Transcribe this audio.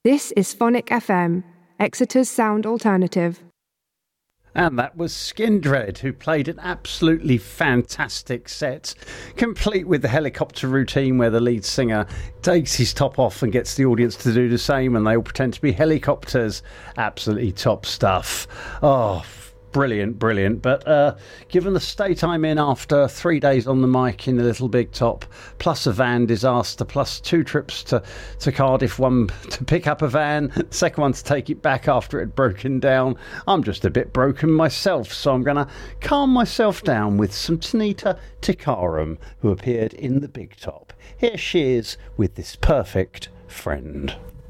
This is Phonic FM, Exeter's sound alternative. And that was Skindred, who played an absolutely fantastic set, complete with the helicopter routine where the lead singer takes his top off and gets the audience to do the same, and they all pretend to be helicopters. Absolutely top stuff. Oh, brilliant, brilliant. But given the state I'm in after 3 days on the mic in the Little Big Top, plus a van disaster, plus 2 trips to Cardiff, one to pick up a van, second one to take it back after it had broken down, I'm just a bit broken myself. So I'm going to calm myself down with some Tanita Tikaram, who appeared in the Big Top. Here she is with This Perfect Friend.